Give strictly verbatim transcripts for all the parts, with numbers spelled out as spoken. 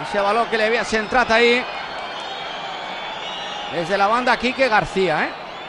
Ese balón que le había centrat ahí. Desde la banda Quique García, ¿eh?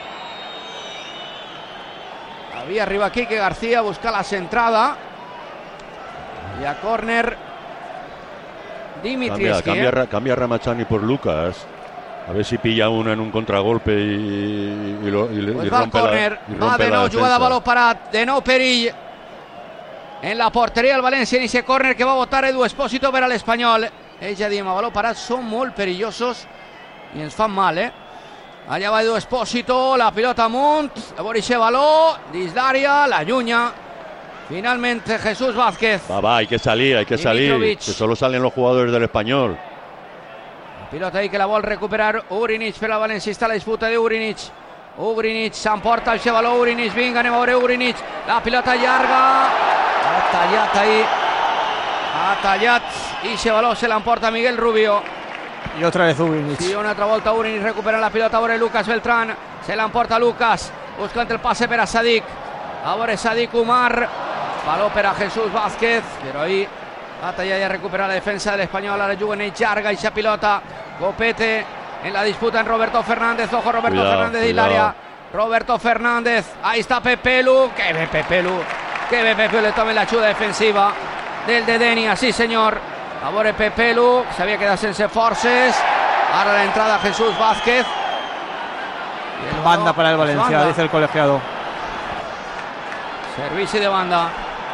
Había arriba Quique García, busca la centrada. Y a córner Dimitri. Cambia, cambia, cambia Ramachani por Lucas. A ver si pilla uno en un contragolpe y, y, lo, y, pues y va rompe al córner. la, Va de nou, jugada defensa. baló parat. De nou Perill. En la porteria el València en ese córner que va a votar Edu Espósito per a l'Espanyol. Ells ja diem, a baló parat són molt perillosos i ens fan mal, eh? Allà va Edu Espósito, la pilota amunt, a veure ese baló, dins l'àrea, la llunya. Finalmente Jesús Vázquez. Va, va, hay que salir, hay que salir, que solo salen los jugadores del Español. La pilota ahí que la vol recuperar Ugrinic per al València, està la disputa de Ugrinic. Ugrinic s'emporta el baló, Ugrinic, vinga, anem a veure Ugrinic, la pilota llarga, ha tallat ahí, ha tallat, i ese baló se l'emporta Miguel Rubio. Y otra vez Ugrinic. Sí, una altra volta Ugrinic recupera la pilota, a veure Lucas Beltrán, se l'emporta Lucas, buscant el passe per a Sadik, a veure Sadik Umar, baló per a Jesús Vázquez, però ahí ha tallat i ha recuperat la defensa de l'Espanyol, ara juguen ells llarga, i esa pilota, Copete, en la disputa en Roberto Fernández, ojo Roberto cuidado, Fernández de Hilaria, Roberto Fernández, ahí está Pepelu, que ve Pepelu, que ve Pepelu, le toma la ayuda defensiva del de Denia, sí señor, a veure Pepelu, sabía quedar sense forces, ahora la entrada Jesús Vázquez, banda para el Valencia, banda. Dice el colegiado. Servici de banda.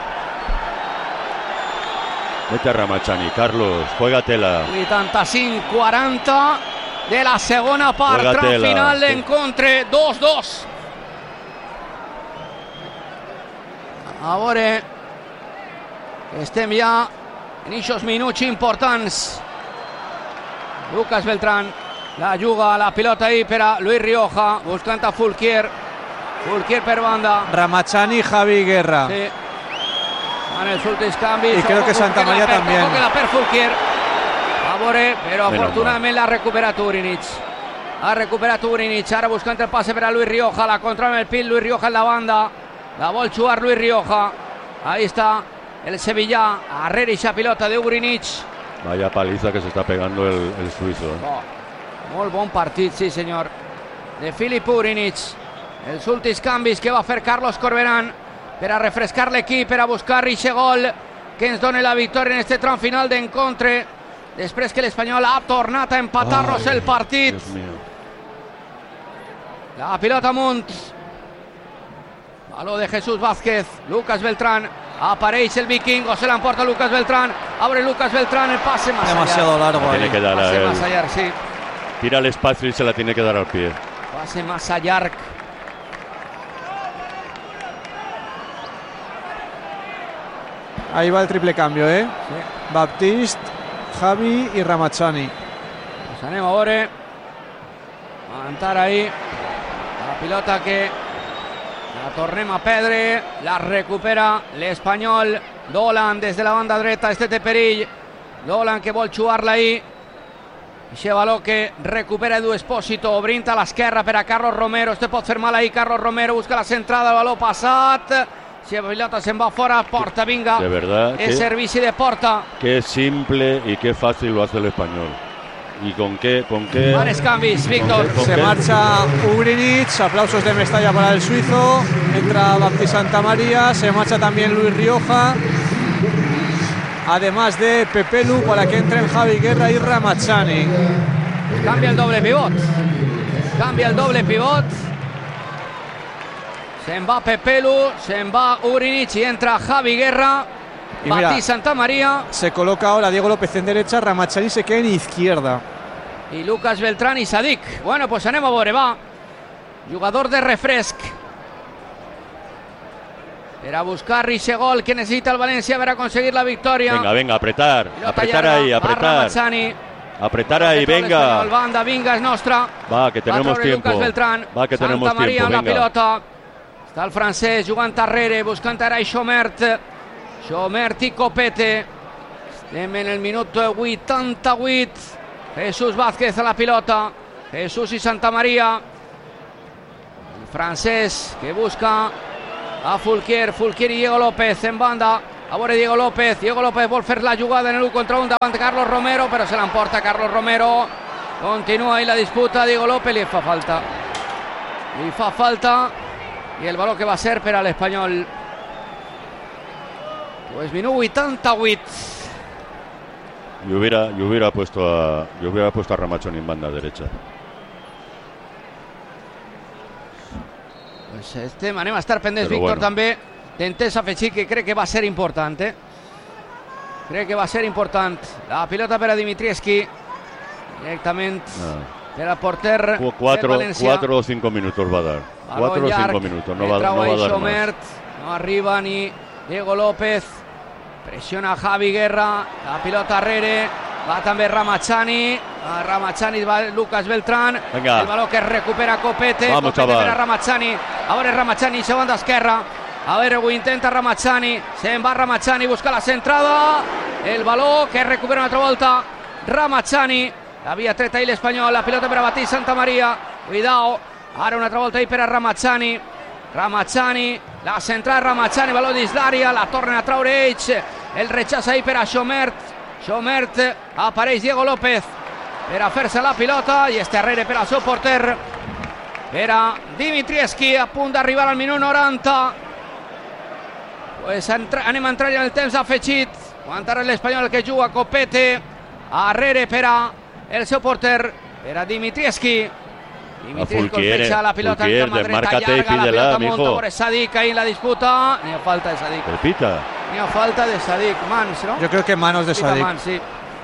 Vete a Ramachani, Carlos, juégatela. vuitanta-cinc quaranta de la segona part, tram final d'encontre, dos dos. A veure, estem ja en aquests minuts importants. Lucas Beltrán la juga, la pilota ahí per a Luis Rioja, buscant a Fulquier. Fulquier per banda. Ramachani, Javi Guerra. Sí. En els últims canvis. Y creo que Santa María per, también. Que la per Fulquier. A veure, però Menos afortunadament l'ha recuperat Ugrinic. Ha recuperat Ugrinic, ara buscant el passe per a Luis Rioja, la contra amb el pit, Luis Rioja en la banda. La vol jugar Luis Rioja. Ahí está el sevillà, arrere esa pilota de Ugrinic. Vaya paliza que se está pegando el, el suizo. ¿eh? Oh, molt bon partit, sí senyor, de Filip Ugrinic. Els últims canvis que va fer Carlos Corberán per a refrescar l'equip, per a buscar aquest gol que ens dona la victòria en este tram final d'encontre, després que l'Espanyol ha tornat a empatar-nos el partit. Dios mío. La pilota amunt, baló de Jesús Vázquez, Lucas Beltrán, apareix el vikingo, se l'emporta Lucas Beltrán, abre Lucas Beltrán, el pase más Demasiado allá. largo. Tiene Ahí. que dar a Pase él. más allá, sí. Tira el espacio y se la tiene que dar al pie. Pase más allá. Ahí va el triple cambio, ¿eh? Sí. Baptiste, Javi y Ramachani. Pues anem a veure. Aguantar ahí. La pilota que la tornem a perdre. La recupera l'Espanyol. Dolan des de la banda dreta. Este té perill. Dolan que vol jugar-la ahí. Eixe baló que recupera Edu Espósito, obrint a l'esquerra per a Carlos Romero. Este pot fer mal ahí, Carlos Romero busca la centrada, el baló passat. Si la pilota se'n va fora, Porta, vinga. De verdad, És qué, servici de Porta. qué simple y qué fácil lo hace el Español. Y con qué, con qué. Vares canvis, Víctor. ¿Con Se qué? marcha Ugrinic, aplausos de Mestalla para el suizo. Entra Baptiste Santa María, se marcha también Luis Rioja. Además de Pepelu para que entren Javi Guerra y Ramachani. Cambia el doble pivot. Cambia el doble pivot. Se'n va Pepelu, se'n va Ugrinic y entra Javi Guerra. Y mira, Baptiste Santa María se coloca ahora Diego López en derecha, Ramachani se queda en izquierda. y Lucas Beltrán y Sadik. Bueno, pues anem a veure, va. Jugador de refresc. Per a buscar ese gol que necesita el Valencia para conseguir la victoria. Venga, venga, apretar. Pilota Apretar llarga, ahí, va apretar. Ramachani. Apretar ahí, Control venga. espanyol, banda, vinga, és nostra. Va, que tenemos Va a treure tiempo. Lucas Beltrán. Va, que tenemos Santa María tiempo. amb la Venga. pilota. Està el francès jugant darrere, buscant ara Xomert. Xomert i Copete. Estem en el minut vuitanta-vuit. Jesús Vázquez a la pilota. Jesús y Santa María. El francés que busca a Fulquier. Fulquier y Diego López en banda. Ahora Diego López. Diego López vol fer la jugada en el uno contra uno davant de Carlos Romero, però se l'emporta Carlos Romero. Continua ahí la disputa. Diego López li fa falta. Li fa falta. Y el balón que va a ser per a l'Espanyol. Pues minut vuitanta-vuit. Yo hubiera, yo hubiera puesto a, yo hubiera puesto a Ramachón en banda derecha. Pues este anem a estar pendents, Però Víctor, bueno. també d'Entès afegir que crec que va ser important, eh? Crec que va ser important. La pilota per a Dimitrievski, directament Ah. per al porter Cu- del Cuatro, València. cuatro o cinco minutos va a dar. Balón Cuatro o llarg, cinco minutos, no que va, no trau va a ahí dar Xomert, más. no arriba ni Diego López. Pressiona Javi Guerra, la pilota arrere, va també Ramachani, a Ramachani va Lucas Beltrán. Venga. El balón que recupera Copete, Vamos, Copete chaval. per a Ramachani, ahora Ramachani se banda esquerra, a ver, ho intenta Ramachani, se'n va Ramachani, busca la centrada, el balón que recupera una altra volta Ramachani, l'havia tret ahí l'Espanyol, la pilota per a Batí Santamaria, cuidao, ara una altra volta ahí per a Ramachani, Ramachani, la centrada Ramachani, baló d'Islària, la tornen a traure ells, el rechaç ahí per a Xomert, Xomert, apareix Diego López per a fer-se la pilota i este arrere per al seu porter, per a Dimitrievski, a punt d'arribar al minut noranta. Pues entra, anem a entrar en el temps afegit, aguantarà l'Espanyol que juga Copete, arrere per a el seu porter, per a Dimitrievski. Dimitrievski Fulquier, colpeja la pilota en Fulquier, cama dreta, desmárcate y llarga, la pídela, pilota mijo. monta por Sadik ahí en la disputa, ni a falta de Sadik, El pita. ni a falta de Sadik, Mans, ¿no? Yo creo que manos de Pita Sadik. Mans, sí.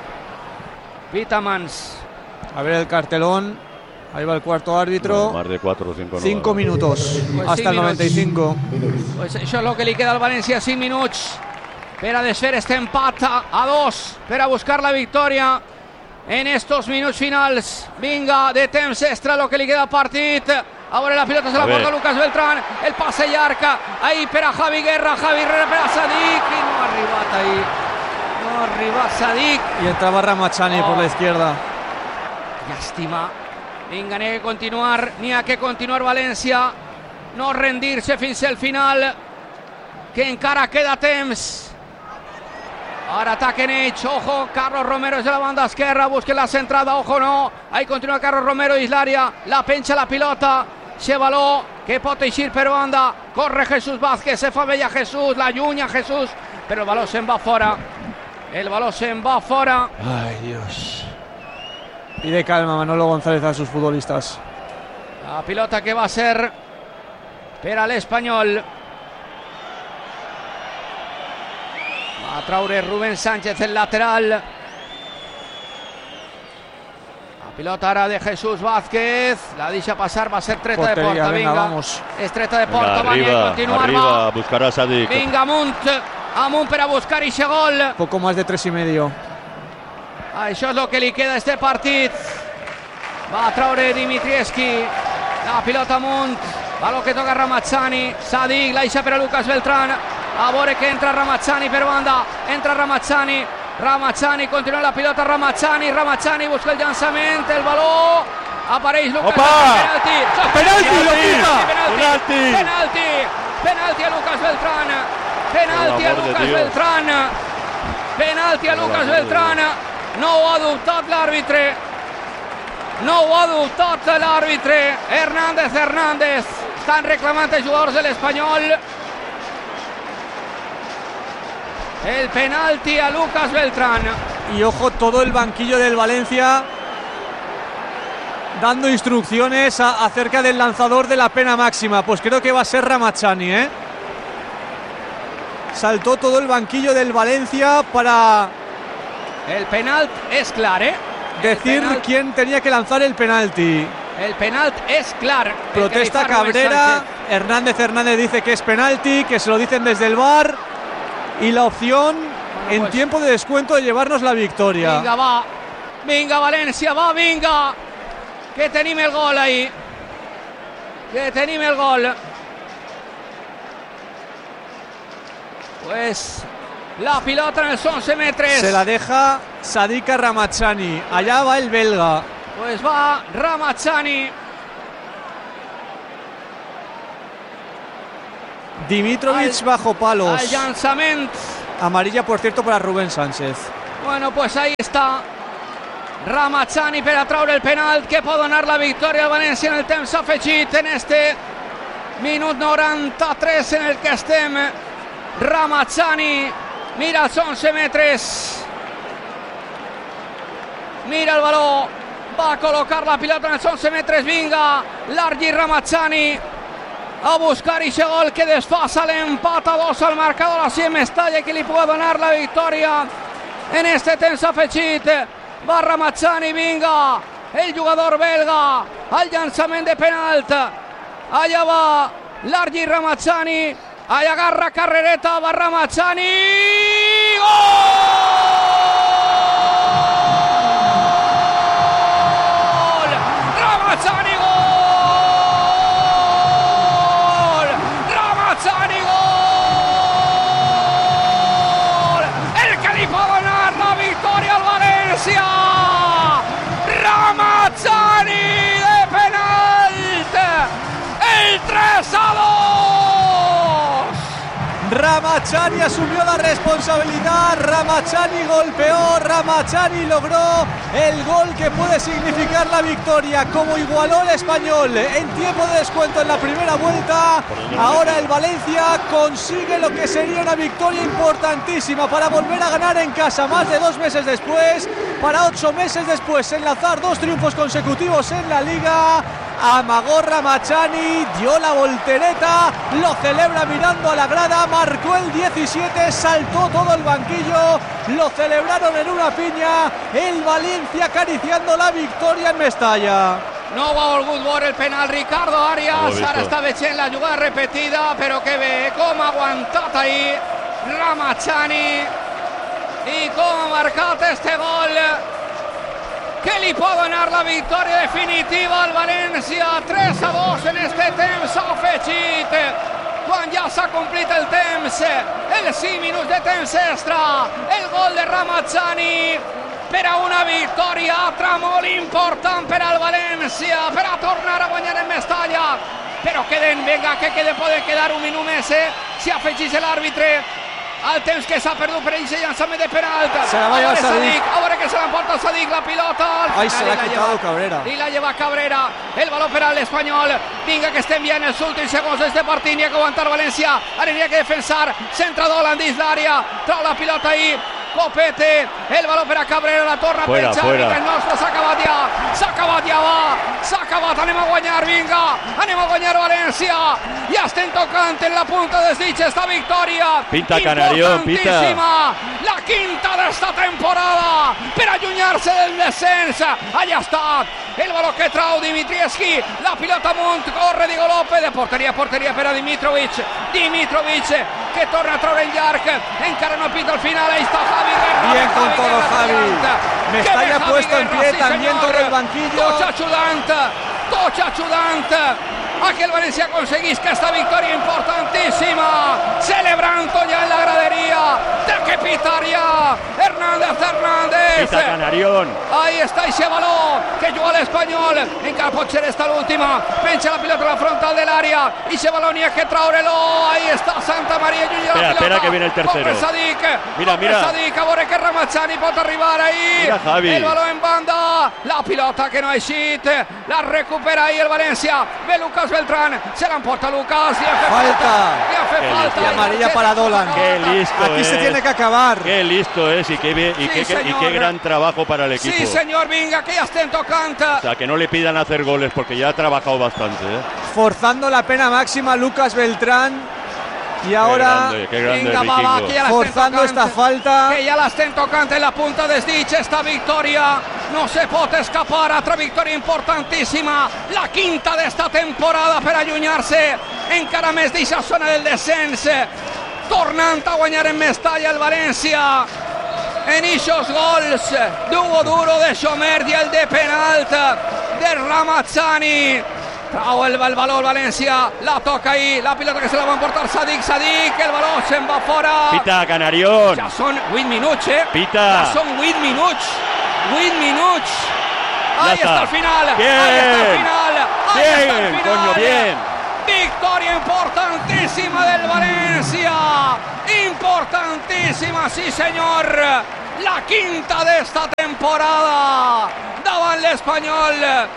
Pita Mans. A ver el cartelón. Ahí va el cuarto árbitro. No, más de cuatro o cinco. no Cinco va a dar. minutos. Pues Hasta cinc el noventa y cinco. Pues això és el que li queda al València, cinc minuts per a desfer este empat a dos, per a buscar la victòria en estos minuts finals. Vinga, de temps extra lo que li queda al partit. Ahora la pilota se la A ver. porta Lucas Beltrán, el passe llarg ahí per a Javi Guerra, Javi Guerra per a Sadik i no ha arribat ahí, no ha arribat Sadik. Y entraba Ramachani Oh. por la izquierda. Llàstima. Vinga, n'hi ha que continuar, n'hi ha que continuar València, no rendir-se fins al final, que encara queda temps. Ara ataquen ells, ojo, Carlos Romero és de la banda esquerra, busquen la centrada, ojo no, ahí continua Carlos Romero i l'àrea, la penja la pilota, se baló, que pot eixir per banda, corre Jesús Vázquez, se fa bella Jesús, la llunya Jesús, però el baló se'n va fora, el baló se'n va fora. Ay, Dios. Pide calma Manolo González a sus futbolistas. La pilota que va a ser per a l'Espanyol. Va a traure Rubén Sánchez, el lateral. La pilota ara de Jesús Vázquez. La deixa passar, va a ser treta de Portería, porta. venga, Vinga, vamos. és treta de Venga, porta. Va a arriba, continuar, arriba, va. buscará a Sadik. Vinga, amunt, amunt per a buscar ixe gol. Poco más de tres y medio. Això és el que li queda a este partit. Va a traure Dimitrievski. La pilota amunt. Baló que toca Ramachani. Sadik, la deixa per a Lucas Beltrán. A veure que entra Ramachani per banda. Entra Ramachani. Ramachani, continua la pilota Ramachani. Ramachani busca el llançament. El baló. Apareix Lucas Opa! Beltrán. Penalti. Penalti, lo quita. Penalti. Penalti. Penalti a Lucas Beltrán. Penalti Por a el amor de Lucas Dios. Beltrán. Penalti a Por el Lucas amor de Beltrán. No ho ha dubtat l'àrbitre. No ho ha dubtat l'àrbitre. Hernández Hernández. Estan reclamant els jugadors de l'Espanyol. El penalti a Lucas Beltrán. Y ojo, todo el banquillo del Valencia dando instrucciones a- acerca del lanzador de la pena máxima. Pues creo que va a ser Ramachani, ¿eh? Saltó todo el banquillo del Valencia para El penalt és clar, eh? El decir penalt, quién tenía que lanzar el penalti. el penalt és clar. El que li Protesta fa Rubén Cabrera. Sánchez. Hernández Hernández dice que es penalti, que se lo dicen desde el V A R. Y la opción en pues- tiempo de descuento de llevarnos la victoria. Vinga, va. Vinga, València, va, vinga. Que tenim el gol ahí. Que tenim el gol. Pues la pilota en els once metres. Se la deja Sadika Ramachani. Allá va el belga. Pues va Ramachani. Dimitrovic Al- bajo palos. El llançament Amarilla, por cierto, para Rubén Sánchez. Bueno, pues ahí está Ramazzani per atraure el penal que puede donar la victòria al València en el temps afegit en este minut noranta-tres en el que estem. Ramazzani mira els onze metres, mira el baló, va a colocar la pilota en els onze metres. Vinga, Largi Ramazzani a buscar ese gol que desfasa l'empat a dos al marcador així en Mestalla, que li pot donar la victòria en este temps afegit. Va Ramazzani, vinga, el jugador belga al llançament de penalt. Allà va Largi Ramazzani, allà agarra carrereta, va Ramazzani, gol! Ramazzani, gol! Ramazzani, gol! El que li pot donar la victòria al València! Ramazzani de penalt! El tres a dos. Ramazzani asumió la responsabilidad, Ramazzani golpeó, Ramazzani logró el gol que puede significar la victoria, como igualó el Español en tiempo de descuento en la primera vuelta. Ahora el Valencia consigue lo que sería una victoria importantísima para volver a ganar en casa más de dos meses después, para ocho meses después enlazar dos triunfos consecutivos en la Liga. Amagó Ramazzani, dio la voltereta, lo celebra mirando a la grada, marcó el diecisiete, saltó todo el banquillo, lo celebraron en una piña, el Valencia acariciando la victoria en Mestalla. No va volgut veure el penal Ricardo Arias, ara està veient la jugada repetida, però que bé com ha aguantat ahir Ramazzani i com ha marcat este gol que li pot donar la victòria definitiva al València. Tres a dos en este temps afegit, quan ja s'ha complit el temps, els cinc minuts de temps extra. El gol de Ramazzani per a una victòria altra molt important per al València, per a tornar a guanyar en Mestalla. Però queden, venga, que quede, poden quedar un minut més, eh? Si afegís l'àrbitre al temps que s'ha perdut per ese llançament de penalt. Se la va a llevar Sadik. Ahora que se la emporta Sadik la pilota. Ay, se la ha quitado Cabrera. Y la lleva Cabrera. El balón per al Espanyol. Vinga, que estem bien els últims segons d'este partit. N'hi ha que aguantar València. Ara n'hi ha que defensar. Centra Dolan dins l'àrea. Trau la pilota ahí. Copete, el balón per a Cabrera, la torna fuera, penja, fuera. vinga, el nostre s'ha acabat ja, s'ha acabat ja, va, s'ha acabat, anem a guanyar, vinga, anem a guanyar València, ja estem tocant en la punta dels dits esta victòria, pinta Canarión, pinta, la quinta d'esta temporada, per allunyar-se del descens, allà està, el balón que trau Dimitrievski, la pilota amunt, corre Diego López, de porteria a porteria per a Dimitrovic, Dimitrovic, que torna a treure en llarg, encara no pita al final, ahí está Javi Guerra. Bien con Javi todo Guerra, Javi. Mestalla puesto en pie, sí, también señor. sobre el banquillo. Tots ajudant, tots ajudant a que el València aconseguís esta victòria importantíssima, celebrando ya en la gradería, de que pitaria Hernández Hernández. pita Canarión. Ahí está ese balón que juga el Espanyol, encara pot ser esta l'última, penja la pilota a la frontal del área, y ese balón n'hi ha que traure-lo, ahí está Santa María, lluny de la Espera, pilota, espera que viene el tercero. Compre Sadik, Mira, compre mira. Sadik, a veure que Ramazzani pot arribar ahí, Mira, Javi. el balón en banda, la pilota que no ha eixit, la recupera ahí el València, ve Lucas Beltrán, se la emporta Lucas, y hace Falta. falta, y hace Qué falta, Y amarilla para Dolan. Qué listo Aquí es. se tiene que acabar. Qué listo es y qué, bien- y, Sí, qué, qué- y señor. qué gran trabajo para el equipo. Sí, señor, vinga, que ja estem tocant. O sea, que no le pidan hacer goles porque ya ha trabajado bastante. ¿eh? Forzando la pena máxima Lucas Beltrán. Y Qué ahora grande, qué grande Vinga, el va, va, vikingo. que ja l'estem forzando tocant. esta falta. Que ja l'estem tocant en la punta dels dits, esta victòria no se pot escapar, altra victòria importantíssima, la quinta d'esta temporada per allunyar-se encara més d'eixa zona del descens, tornant a guanyar en Mestalla el València, en eixos gols d'Hugo Duro, de Xomer i el de penalt de Ramazzani. Trau el, el baló el València, la toca ahí, la pilota que se la va emportar Sadik, Sadik, el baló se'n va fora. Pita Canarión. Ja són vuit minuts, eh? Pita. Ja són vuit minuts. vuit minuts. Ya Ahí está. está el final. Bien. Ahí está el final. Ahí Bien, está el final. coño, bien. Victoria importantísima del Valencia. Importantísima, sí señor. La quinta de esta temporada. Daba el Español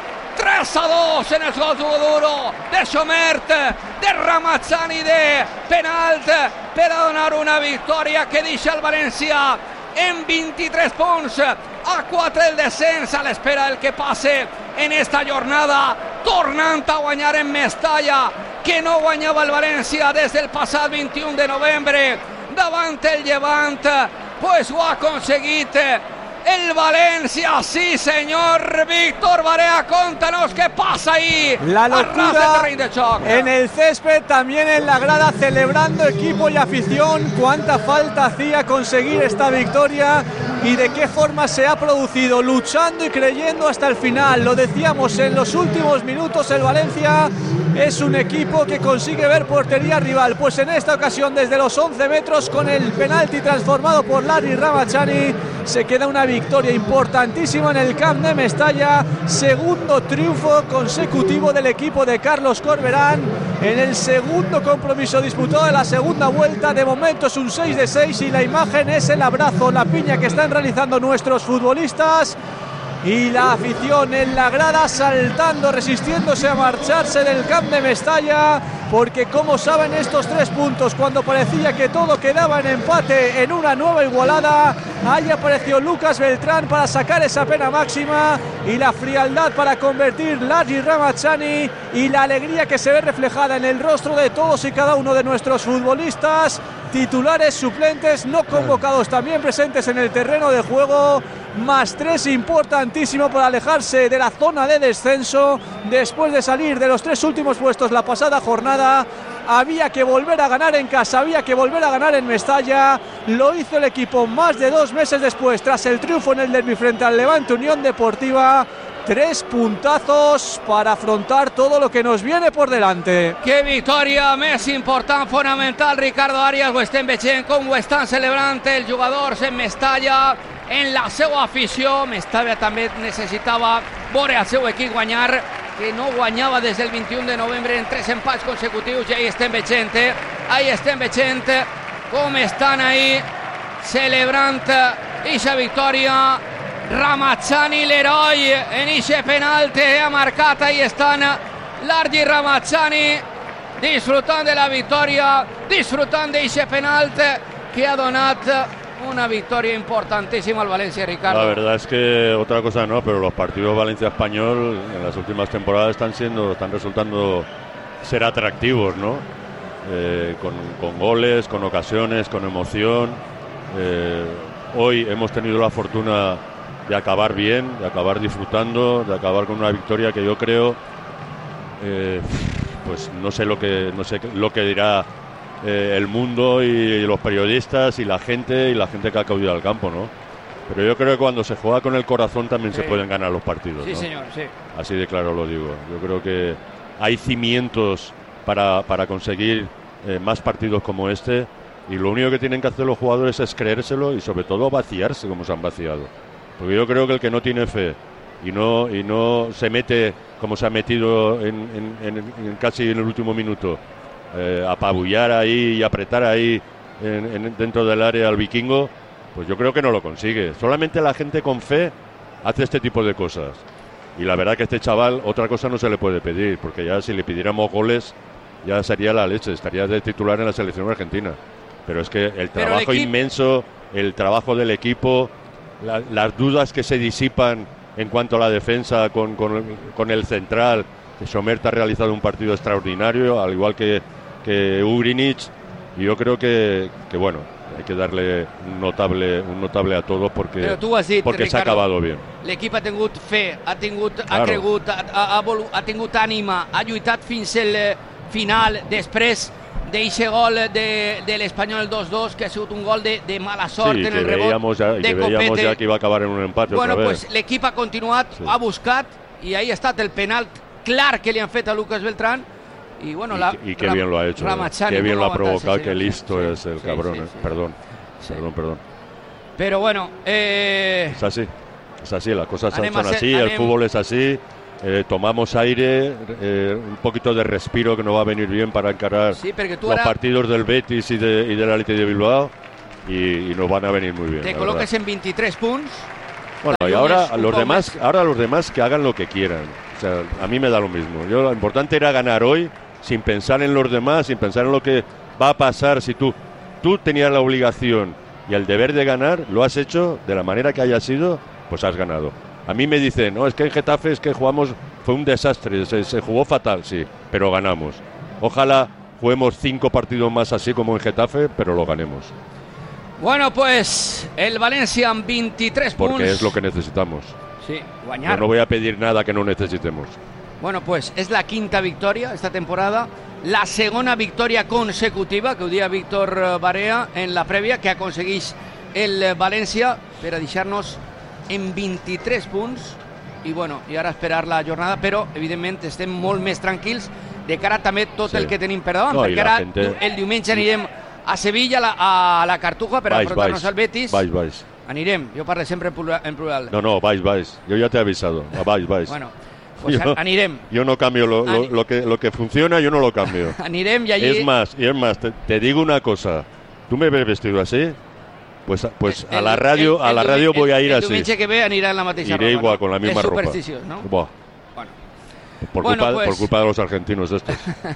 tres a dos en el gol duro de Somert, de Ramazzani de penalt, per a donar una victòria que deixa el València en vint-i-tres punts, a quatre del descens, a l'espera del que passe en esta jornada, tornant a guanyar en Mestalla, que no guanyava el València des del passat vint-i-u de novembre, davant el Llevant, pues ho ha aconseguit el Valencia, sí señor. Víctor Barea, contanos qué pasa ahí. La locura en el césped, también en la grada, celebrando equipo y afición. Cuánta falta hacía conseguir esta victoria y de qué forma se ha producido, luchando y creyendo hasta el final. Lo decíamos en los últimos minutos, el Valencia es un equipo que consigue ver portería rival, pues en esta ocasión desde los once metros, con el penalti transformado por Larry Ramazzani, se queda una victoria importantísima en el Camp de Mestalla. Segundo triunfo consecutivo del equipo de Carlos Corberán en el segundo compromiso disputado de la segunda vuelta. De momento es un seis de seis y la imagen es el abrazo, la piña que están realizando nuestros futbolistas y la afición en la grada saltando, resistiéndose a marcharse del Camp de Mestalla, porque como saben, estos tres puntos, cuando parecía que todo quedaba en empate, en una nueva igualada, ahí apareció Lucas Beltrán para sacar esa pena máxima y la frialdad para convertir Larry Ramazzani, y la alegría que se ve reflejada en el rostro de todos y cada uno de nuestros futbolistas, titulares, suplentes, no convocados, también presentes en el terreno de juego. Más tres importantísimo para alejarse de la zona de descenso después de salir de los tres últimos puestos la pasada jornada. Había que volver a ganar en casa, había que volver a ganar en Mestalla. Lo hizo el equipo más de dos meses después, tras el triunfo en el derbi frente al Levante Unión Deportiva. Tres puntazos para afrontar todo lo que nos viene por delante. Qué victòria més important, fonamental. Ricardo Arias ho estem veient com ho estan celebrant els jugadors en Mestalla, en la seva afició. Mestalla també necessitava veure el seu equip guanyar, que no guanyava des del vint-i-u de novembre en tres empats consecutius, i ahí estem veient, ahí estem veient com estan ahí celebrant aquesta victòria. Ramazzani, l'heroi, en ixe penalti ha marcat, ahí estan Larry Ramazzani disfrutant de la victòria, disfrutant d'ixe penalti que ha donat una victoria importantísima al Valencia, Ricardo. La verdad es que otra cosa no, pero los partidos Valencia-Español en las últimas temporadas están siendo, están resultando ser atractivos, ¿no? Eh, con, con goles, con ocasiones, con emoción. Eh, hoy hemos tenido la fortuna de acabar bien, de acabar disfrutando, de acabar con una victoria que yo creo, eh, pues no sé lo que no sé lo que dirá eh, el mundo y los periodistas y la gente y la gente que ha acudido al campo, ¿no? Pero yo creo que cuando se juega con el corazón también sí se pueden ganar los partidos, sí, ¿no? señor, sí. Así de claro lo digo. Yo creo que hay cimientos para, para conseguir eh, más partidos como este, y lo único que tienen que hacer los jugadores es creérselo y sobre todo vaciarse como se han vaciado. Porque yo creo que el que no tiene fe y no y no se mete como se ha metido en, en, en, en casi en el último minuto, eh, apabullar ahí y apretar ahí en, en, dentro del área al vikingo, pues yo creo que no lo consigue. Solamente la gente con fe hace este tipo de cosas. Y la verdad que este chaval, otra cosa no se le puede pedir, porque ya si le pidiéramos goles ya sería la leche, estaría de titular en la selección argentina. Pero es que el trabajo el inmenso, el trabajo del equipo, La, las dudas que se disipan en cuanto a la defensa con, con, con el central, que Somert ha realizado un partido extraordinario, al igual que, que Ugrinic, y yo creo que, que bueno, hay que darle un notable, un notable a todos porque, dit, porque Ricardo, s'ha acabado bien. L'equip ha tingut fe, ha, tingut, claro. ha cregut, ha, ha, ha tingut ànima, ha lluitat fins al final, després d'eixe gol de, de l'Espanyol dos dos, que ha sigut un gol de, de mala sort sí, en el rebot ya, de que Copete. Veíamos ya que iba a acabar en un empate bueno, otra pues vez. L'equip ha continuat, sí. ha buscat, i ahí ha estat el penal clar que li han fet a Lucas Beltrán. Y bueno, y, la, y qué bien lo ha hecho, Ramazzani, qué bien lo ha provocado, sí, qué listo sí, es el sí, cabrón, sí, eh. sí. perdón, Sí. perdón, perdón. Pero bueno, eh... es así, es así, las cosas anem son ser, así, anem... el fútbol es así, eh, tomamos aire, eh, un poquito de respiro que nos va a venir bien para encarar sí, los ara... partidos del Betis y, de, y del Athletic de Bilbao y, y nos van a venir muy bien. Te coloques en veintitrés puntos. Bueno, y ahora los demás, ahora los demás que hagan lo que quieran. O sea, a mí me da lo mismo. Yo, lo importante era ganar hoy, sin pensar en los demás, sin pensar en lo que va a pasar. Si tú, tú tenías la obligación y el deber de ganar, lo has hecho de la manera que haya sido, pues has ganado. A mí me dicen, no, es que en Getafe es que jugamos, fue un desastre, se, se jugó fatal, sí, pero ganamos. Ojalá juguemos cinco partidos más así como en Getafe, pero lo ganemos. Bueno, pues el Valencia en veintitrés puntos. Porque es lo que necesitamos. Sí, guañar. Yo no voy a pedir nada que no necesitemos. Bueno, pues es la quinta victoria esta temporada, la segunda victoria consecutiva que hoy Víctor Barea en la previa que aconseguís el Valencia per a deixar-nos en veintitrés punts i, bueno, i ara esperar la jornada, però evidentment estem molt més tranquils de cara també tot sí. el que tenim per davant, no, perquè ara gente... el diumenge anirem a Sevilla, a la, a la Cartuja, per enfrontar-nos al Betis. Vais, vais. Anirem, jo parlo sempre en plural. No, no, vais, vais. Yo ya te he avisado. Vais, vais. Bueno, pues yo, anirem. Yo no cambio lo, lo, lo, que, lo que funciona, yo no lo cambio. Anirem i allí... Es más, y es más, te, te digo una cosa. ¿Tú me ves vestido así? Pues, pues el, a la radio, el, el, a la radio voy a ir el, así. El diumenge que ve anirà en la mateixa Iré ropa, igual, ¿no? con la misma es ropa. Supersticiós, ¿no? Buah. Bueno. Por, bueno, culpa, pues... por culpa de los argentinos estos.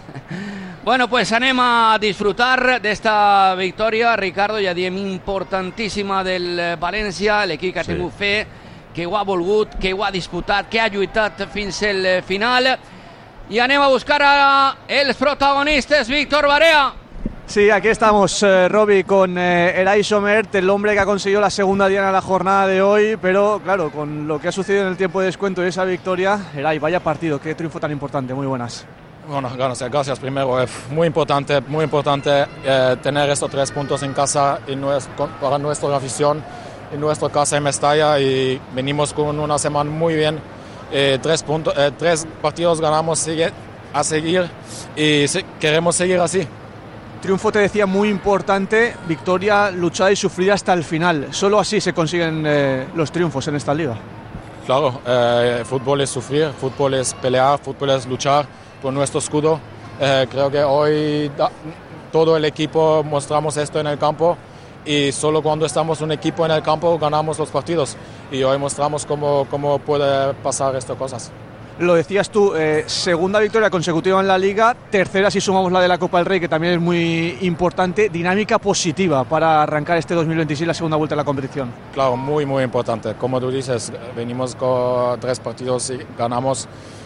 Bueno, pues anem a disfrutar d'esta victòria, Ricardo, ja diem importantíssima del València, l'equip que ha tingut sí. fe, que ho ha volgut, que ho ha disputat, que ha lluitat fins al final. I anem a buscar ara els protagonistes, Víctor Barea. Sí, aquí estamos, eh, Robbie, con eh, Eray Somert, el hombre que ha conseguido la segunda diana en la jornada de hoy, pero claro, con lo que ha sucedido en el tiempo de descuento y esa victoria, Eray, vaya partido, qué triunfo tan importante, muy buenas. Bueno, gracias, gracias primero, es muy importante, muy importante eh, tener estos tres puntos en casa y nuestro, para nuestra afición, en nuestra casa en Mestalla, y venimos con una semana muy bien, eh, tres, puntos, eh, tres partidos ganamos sigue, a seguir y se, queremos seguir así. Triunfo, te decía, muy importante, victoria luchada y sufrida hasta el final. Solo así se consiguen eh, los triunfos en esta liga. Claro, eh, fútbol es sufrir, fútbol es pelear, fútbol es luchar por nuestro escudo. Eh, creo que hoy da, todo el equipo mostramos esto en el campo y solo cuando estamos un equipo en el campo ganamos los partidos. Y hoy mostramos cómo, cómo puede pasar estas cosas. Lo decías tú, eh, segunda victoria consecutiva en la Liga, tercera si sumamos la de la Copa del Rey, que también es muy importante, dinámica positiva para arrancar este dos mil veintiséis, la segunda vuelta de la competición. Claro, muy muy importante, como tú dices, venimos con tres partidos y ganamos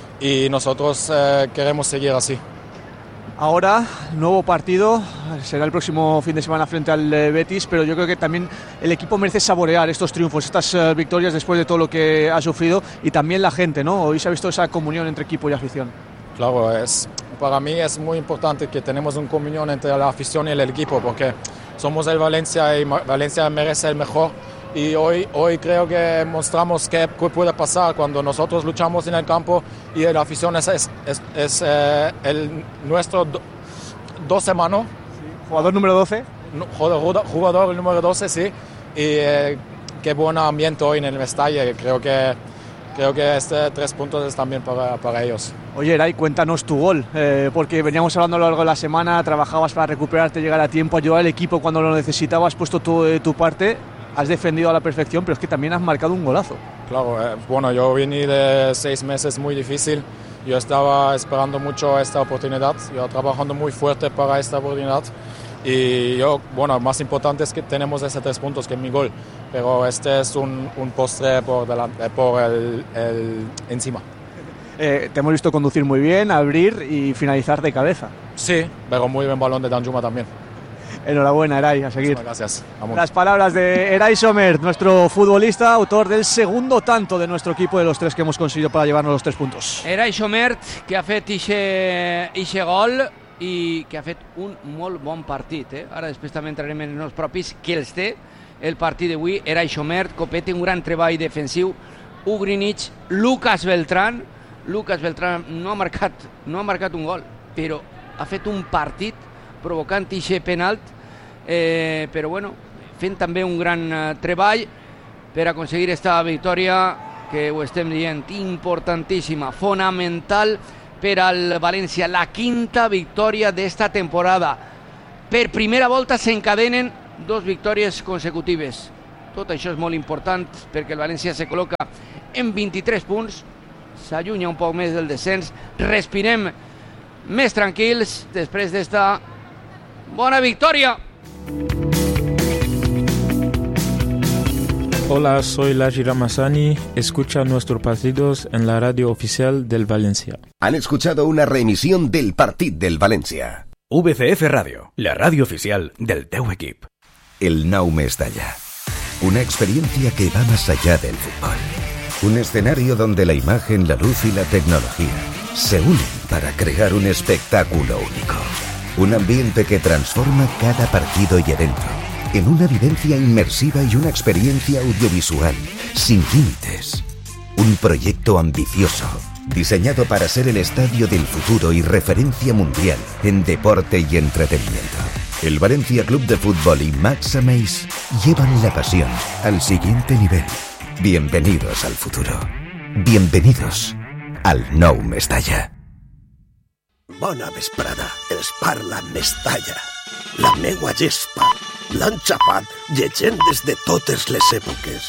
y nosotros eh, queremos seguir así. Ahora, nuevo partido, será el próximo fin de semana frente al Betis, pero yo creo que también el equipo merece saborear estos triunfos, estas uh, victorias después de todo lo que ha sufrido, y también la gente, ¿no? Hoy se ha visto esa comunión entre equipo y afición. Claro, es, para mí es muy importante que tenemos una comunión entre la afición y el equipo, porque somos el Valencia y Valencia merece el mejor. Y hoy, hoy creo que mostramos qué puede pasar cuando nosotros luchamos en el campo y la afición es, es, es, es eh, el, nuestro do, doce mano. Sí. Jugador número doce. Jugador, jugador número doce, sí. Y eh, qué buen ambiente hoy en el Mestalla. Creo que, creo que este tres puntos es también para, para ellos. Oye, Eray, cuéntanos tu gol, eh, porque veníamos hablando a lo largo de la semana, trabajabas para recuperarte, llegar a tiempo, ayudar al equipo cuando lo necesitabas, puesto tu, de tu parte. Has defendido a la perfección, pero es que también has marcado un golazo. Claro, eh, bueno, yo vine de seis meses muy difícil. Yo estaba esperando mucho esta oportunidad, yo trabajando muy fuerte para esta oportunidad. Y yo, bueno, más importante es que tenemos esos tres puntos que es mi gol. Pero este es un, un postre por, delante, por el, el encima. Eh, te hemos visto conducir muy bien, abrir y finalizar de cabeza. Sí, pero muy buen balón de Danjuma también. Enhorabuena, Eray, a seguir. Muchas gracias. Vamos. Las palabras de Eray Somert, nuestro futbolista, autor del segundo tanto de nuestro equipo, de los tres que hemos conseguido para llevarnos los tres puntos. Eray Somert, que ha fet ixe gol i que ha fet un molt bon partit. Eh? Ara després també entrarem en els propis que els té el partit d'avui. Eray Somert, Copete, un gran treball defensiu. Ugrinic, Lucas Beltrán. Lucas Beltrán no ha marcat, no ha marcat un gol, però ha fet un partit provocant ixe penalt. Eh, però bueno, fent també un gran eh, treball per aconseguir esta victòria que ho estem dient, importantíssima, fonamental per al València, la quinta victòria d'esta temporada. Per primera volta s'encadenen dos victòries consecutives. Tot això és molt important perquè el València se col·loca en vint-i-tres punts, s'allunya un poc més del descens, respirem més tranquils després d'esta bona victòria. Hola, soy Laji Ramazani. Escucha nuestros partidos en la radio oficial del Valencia. Han escuchado una reemisión del Partit del Valencia. V C F Radio, la radio oficial del teu equip. El Nou Mestalla. Una experiencia que va más allá del fútbol. Un escenario donde la imagen, la luz y la tecnología se unen para crear un espectáculo único. Un ambiente que transforma cada partido y evento en una vivencia inmersiva y una experiencia audiovisual sin límites. Un proyecto ambicioso, diseñado para ser el estadio del futuro y referencia mundial en deporte y entretenimiento. El Valencia Club de Fútbol y Max Ameis llevan la pasión al siguiente nivel. Bienvenidos al futuro. Bienvenidos al Nou Mestalla. Bona vesprada, els parla Mestalla. La meua gespa l'han xapat llegendes de totes les èpoques.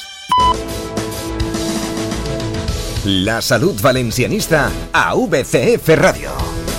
La salut valencianista a V C F Radio.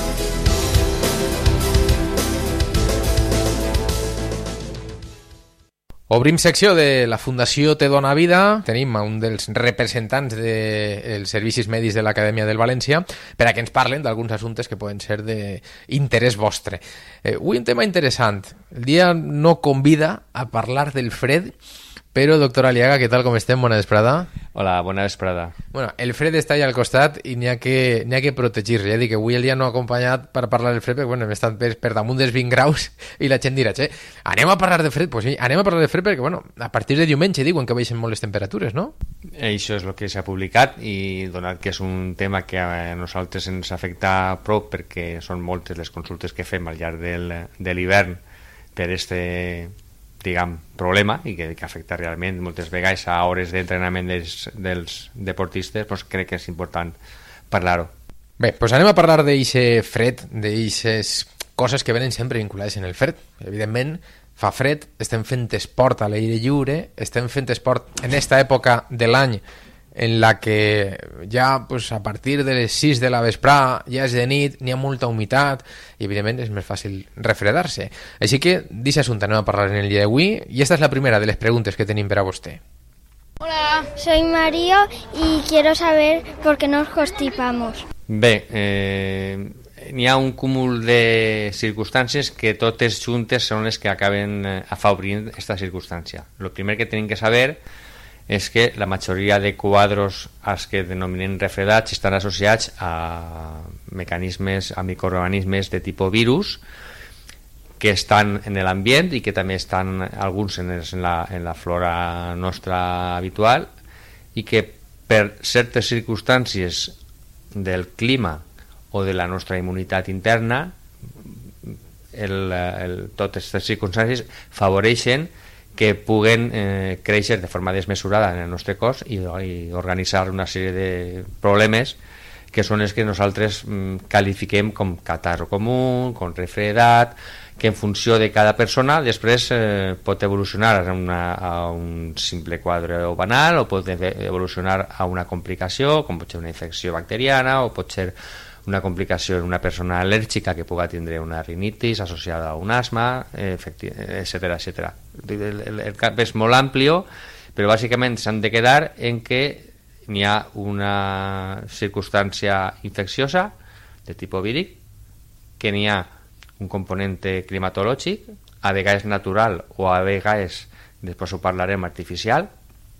Obrim secció de la Fundació Te Dona Vida. Tenim un dels representants dels servicis mèdics de l'Acadèmia del València per a que ens parlen d'alguns assumptes que poden ser d'interès vostre. Eh, avui un tema interessant. El dia no convida a parlar del fred, però, doctor Aliaga, què tal, com estem? Bona vesprada. Hola, bona vesprada. Bueno, el fred està allà al costat i n'hi ha que, n'hi ha que protegir-se. Ja dic que avui el dia no ha acompanyat per parlar del fred, perquè bueno, hem estat per, per damunt dels vint graus i la gent dirà, che, anem a parlar de fred? Pues sí, anem a parlar de fred perquè, bueno, a partir de diumenge diuen que baixen molt les temperatures, no? Això és el que s'ha publicat i donat que és un tema que a nosaltres ens afecta prou perquè són moltes les consultes que fem al llarg del, de l'hivern per este diguem, problema i que, que afecta realment moltes vegades a hores d'entrenament dels, dels deportistes, doncs crec que és important parlar-ho. Bé, doncs anem a parlar d'eixe fred, d'eixes coses que venen sempre vinculades en el fred. Evidentment, fa fred, estem fent esport a l'aire lliure, estem fent esport en esta època de l'any en la que ja pues, a partir de les sis de la vesprà ja és de nit, n'hi ha molta humitat i evidentment és més fàcil refredar-se. Així que d'aquest assumpte anem a parlar en el dia d'avui i esta és la primera de les preguntes que tenim per a vostè. Hola, soy Mario y quiero saber por qué nos constipamos. Bé, eh, n'hi ha un cúmul de circumstàncies que totes juntes són les que acaben afavorint aquesta circumstància. El primer que tenim que saber és que la majoria de quadros als que denominen refredats estan associats a mecanismes, a microorganismes de tipus virus que estan en l'ambient i que també estan alguns en, els, en, la, en la flora nostra habitual i que per certes circumstàncies del clima o de la nostra immunitat interna el, el, totes aquestes circumstàncies favoreixen que puguen eh, créixer de forma desmesurada en el nostre cos i, i organitzar una sèrie de problemes que són els que nosaltres mm, qualifiquem com catarro comú, com refredat, que en funció de cada persona després eh, pot evolucionar a, una, a un simple quadre banal o pot evolucionar a una complicació com pot ser una infecció bacteriana o pot ser una complicació en una persona al·lèrgica que puga tindre una rinitis associada a un asma, etcètera, etcètera. El, el, el cap és molt amplio, però bàsicament s'han de quedar en que n'hi ha una circumstància infecciosa de tipus víric, que n'hi ha un component climatològic, a vegades natural o a vegades, després ho parlarem, artificial,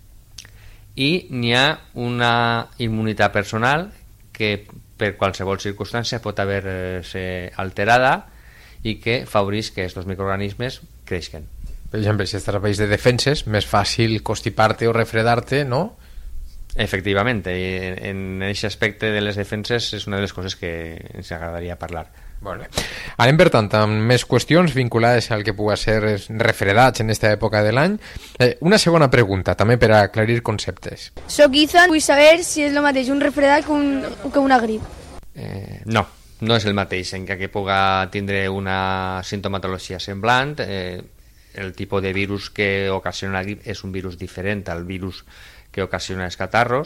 i n'hi ha una immunitat personal que per qualsevol circumstància pot haver-se alterada i que favoreix que aquests microorganismes creixen. Per exemple, si estàs a país de defenses, més fàcil constipar-te o refredar-te, no? Efectivament, en aquest aspecte de les defenses és una de les coses que ens agradaria parlar. Molt bé. Anem, per tant, amb més qüestions vinculades al que pugui ser refredats en aquesta època de l'any. Eh, una segona pregunta, també per aclarir conceptes. Soc Ethan, vull saber si és el mateix un refredat que, un, que una grip. Eh, no, no és el mateix, encara que puga tindre una sintomatologia semblant. Eh, el tipus de virus que ocasiona la grip és un virus diferent al virus que ocasiona els catarros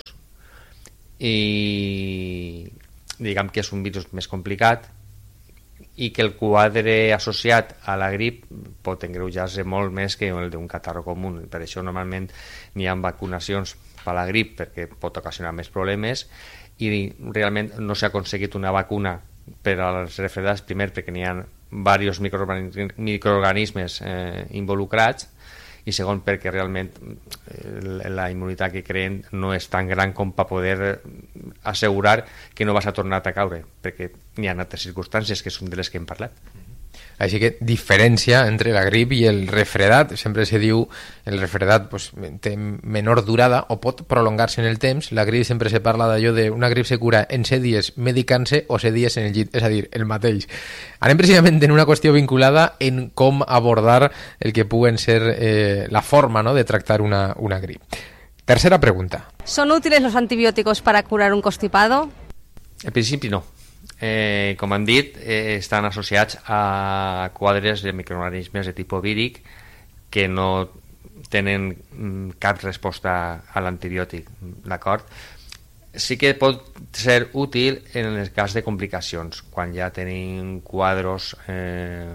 i diguem que és un virus més complicat i que el quadre associat a la grip pot engreujar-se molt més que el d'un catarro comú. Per això normalment n'hi ha vacunacions per a la grip perquè pot ocasionar més problemes i realment no s'ha aconseguit una vacuna per als refredats, primer perquè n'hi ha diversos microorganismes eh, involucrats i segon perquè realment la immunitat que creen no és tan gran com per poder assegurar que no vas a tornar a caure, perquè hi ha altres circumstàncies que són de les que hem parlat. Així que diferència entre la grip i el refredat, sempre se diu el refredat pues, té menor durada o pot prolongar-se en el temps. La grip sempre se parla d'allò de una grip se cura en set dies medicant-se o set dies en el llit, és a dir, el mateix. Anem precisament en una qüestió vinculada en com abordar el que puguen ser eh, la forma, ¿no?, de tractar una, una grip. Tercera pregunta. ¿Son útiles los antibióticos para curar un constipado? En principi no. Eh, com han dit, eh, estan associats a quadres de microorganismes de tipus víric que no tenen mm, cap resposta a l'antibiòtic, d'acord? Sí que pot ser útil en el cas de complicacions, quan ja tenim quadros eh,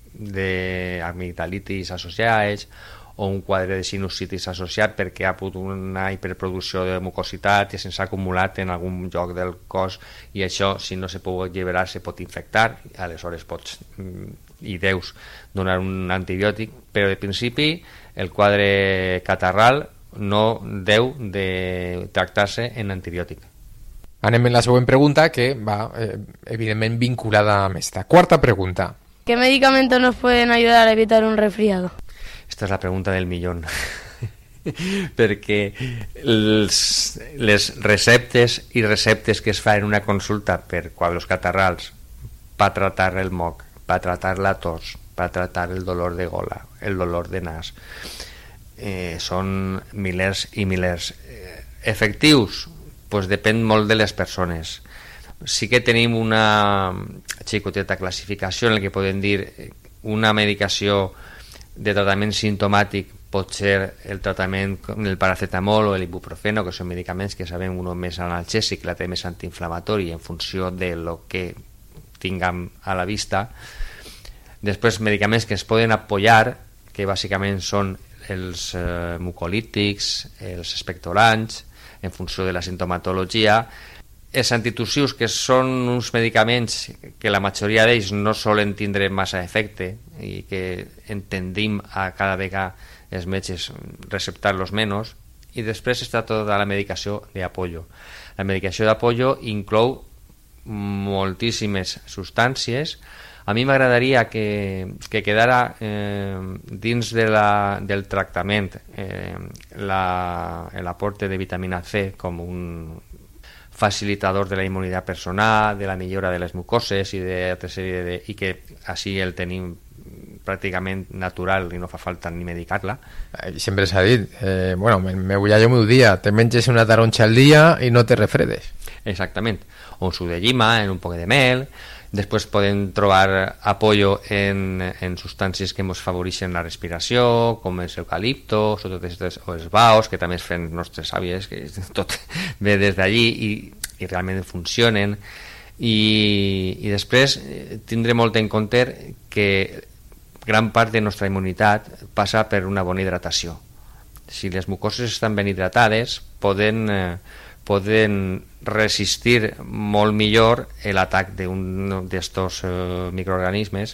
d'amigdalitis associats o un quadre de sinusitis associat perquè ha hagut una hiperproducció de mucositat i se'ns ha acumulat en algun lloc del cos i això, si no se pot alliberar, se pot infectar, aleshores pots i deus donar un antibiòtic, però de principi el quadre catarral no deu de tractar-se en antibiòtic. Anem en la següent pregunta, que va eh, evidentment vinculada amb esta. Quarta pregunta. ¿Qué medicamentos nos pueden ayudar a evitar un resfriado? Esta és la pregunta del millón. Perquè els, les receptes i receptes que es fa en una consulta per quadros catarrals per tratar el moc, per tratar la tos, per tratar el dolor de gola, el dolor de nas, eh, són milers i milers. Eh, efectius? Pues depèn molt de les persones. Sí que tenim una xicoteta classificació en la que podem dir una medicació de tractament simptomàtic pot ser el tractament com el paracetamol o l'ibuprofeno, que són medicaments que sabem uno més analgèsic, l'altre més antiinflamatori en funció de lo que tinguem a la vista. Després medicaments que es poden apoyar, que bàsicament són els eh, mucolítics, els expectorants, en funció de la sintomatologia. Els antitussius, que són uns medicaments que la majoria d'ells no solen tindre massa efecte i que entendim a cada vegada els metges receptar-los menys, i després està tota la medicació d'apoyo. La medicació d'apoyo inclou moltíssimes substàncies. A mi m'agradaria que, que quedara eh, dins de la, del tractament eh, l'aporte de vitamina C com un facilitador de la immunitat personal, de la millora de les mucoses i, de, sèrie de, i que així el tenim pràcticament natural i no fa falta ni medicar-la. Sempre s'ha dit, eh, bueno, me, me vull jo meu dia, te menges una taronxa al dia i no te refredes. Exactament, o un suc de llima, en un poc de mel. Després podem trobar apoyo en, en substàncies que ens favoreixen la respiració, com és eucalipto, sobretot o els baos, que també es fan nostres àvies, que tot ve des d'allí i, i realment funcionen. I, i després tindré molt en compte que gran part de nostra immunitat passa per una bona hidratació. Si les mucoses estan ben hidratades, poden... Eh, poden resistir molt millor l'atac d'un d'estos eh, microorganismes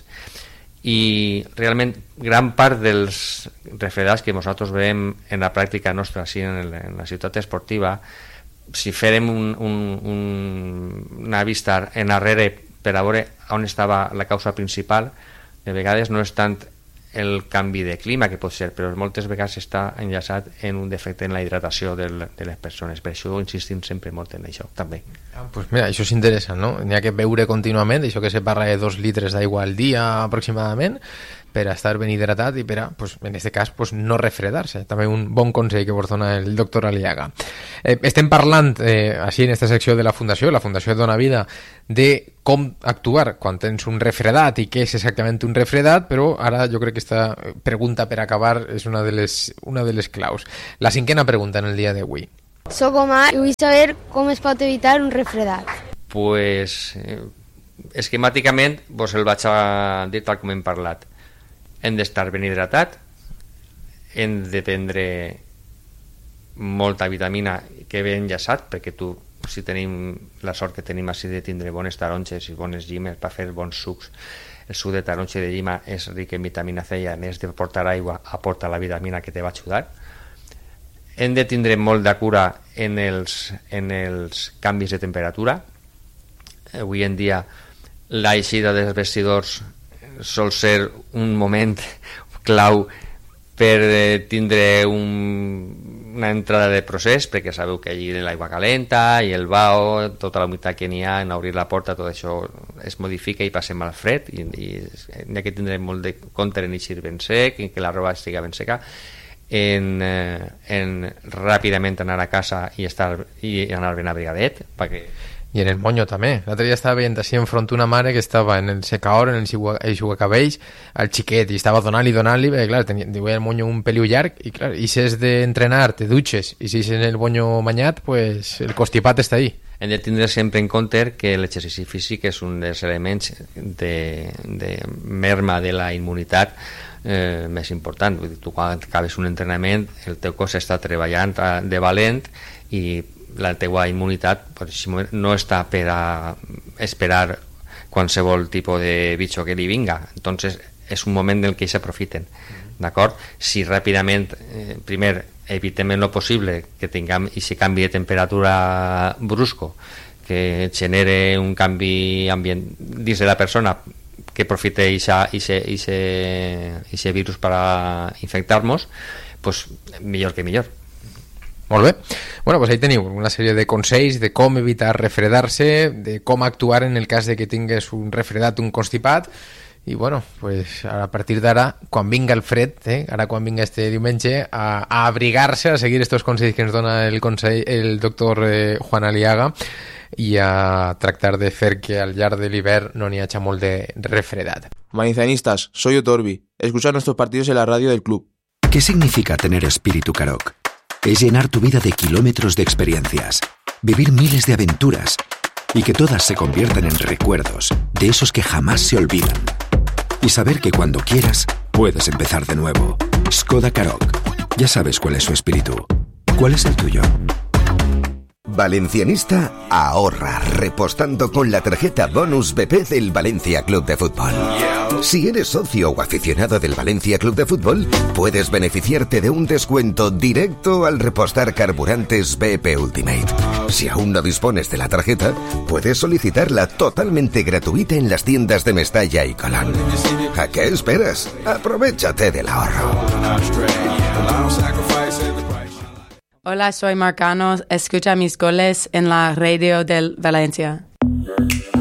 i realment gran part dels refredats que nosaltres veiem en la pràctica nostra així en, el, en la ciutat esportiva, si fèrem un, un, un, una vista enrere per a veure on estava la causa principal, de vegades no és tant el canvi de clima, que pot ser, però moltes vegades està enllaçat en un defecte en la hidratació del, de les persones. Per això insistim sempre molt en això, també. Ah, pues mira, això és interessant, no? N'hi ha que beure contínuament, això que se parla de dos litres d'aigua al dia aproximadament, per a estar ben hidratat i per a, pues, en aquest cas, pues, no refredar-se. També un bon consell que vos dona el doctor Aliaga. Eh, estem parlant, eh, així en aquesta secció de la Fundació, la Fundació Dona Vida, de com actuar quan tens un refredat i què és exactament un refredat, però ara jo crec que aquesta pregunta per acabar és una de les, una de les claus. La cinquena pregunta en el dia d'avui. Soc Omar i vull saber com es pot evitar un refredat. Pues, eh, esquemàticament, vos el vaig a dir tal com hem parlat. Hem d'estar ben hidratat, hem de prendre molta vitamina que ve enllaçat, perquè tu, si tenim la sort que tenim així de tindre bones taronges i bones llimes per fer bons sucs, el suc de taronja de llima és ric en vitamina C i a més de portar aigua aporta la vitamina que te va ajudar. Hem de tindre molt de cura en els, en els canvis de temperatura. Avui en dia l'eixida dels vestidors sol ser un moment clau per eh, tindre un, una entrada de procés, perquè sabeu que allí l'aigua calenta i el bao, tota la humitat que n'hi ha, en obrir la porta, tot això es modifica i passem al fred, i, i n'hi ha que tindre molt de compte en eixir ben sec, en que la roba estigui ben seca, en, eh, en ràpidament anar a casa i, estar, i anar ben abrigadet, perquè i en el monyo també. L'altre dia estava veient així enfront una mare que estava en el secaor, en el xugacabells, al xiquet, i estava donant-li, donant-li, perquè clar, tenia, tenia el monyo un peliu llarg, i clar, i si és d'entrenar, te dutxes, i si és en el monyo manyat, pues el constipat està ahí. Hem de tindre sempre en compte que l'exercici físic és un dels elements de, de merma de la immunitat eh, més important. Vull dir, tu quan acabes un entrenament, el teu cos està treballant de valent i la teua immunitat pues, no està per a esperar qualsevol tipus de bitxo que li vinga. Entonces és un moment en què s'aprofiten, d'acord? Si ràpidament, eh, primer evitem en lo possible que tinguem aquest canvi de temperatura brusco que genere un canvi ambient dins de la persona que aprofite aquest virus per a infectar-nos, pues millor que millor. Molt bé. Bueno, pues ahí teniu una sèrie de consells de com evitar refredar-se, de com actuar en el cas de que tingues un refredat, un constipat, i bueno, pues a partir d'ara, quan vinga el fred, eh, ara quan vinga este diumenge, a, a abrigar-se, a seguir estos consells que ens dona el, consell, el doctor eh, Juan Aliaga, i a tractar de fer que al llarg de l'hivern no n'hi hagi molt de refredat. Manizalistas, soy Otorbi. Escucha nuestros partidos en la radio del club. ¿Qué significa tener espíritu Karoq? Es llenar tu vida de kilómetros de experiencias, vivir miles de aventuras y que todas se conviertan en recuerdos, de esos que jamás se olvidan. Y saber que cuando quieras, puedes empezar de nuevo. Skoda Karoq. Ya sabes cuál es su espíritu. ¿Cuál es el tuyo? Valencianista ahorra repostando con la tarjeta Bonus B P del Valencia Club de Fútbol. Si eres socio o aficionado del Valencia Club de Fútbol, puedes beneficiarte de un descuento directo al repostar carburantes B P Ultimate. Si aún no dispones de la tarjeta, puedes solicitarla totalmente gratuita en las tiendas de Mestalla y Colón. ¿A qué esperas? Aprovechate del ahorro. Hola, soy Marcano. Escucha mis goles en la radio del Valencia.